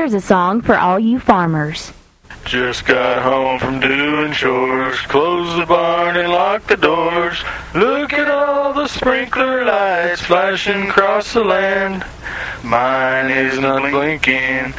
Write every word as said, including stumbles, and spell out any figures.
here's a song for all you farmers. Just got home from doing chores, close the barn and lock the doors. Look at all the sprinkler lights flashing across the land. Mine is not blinking.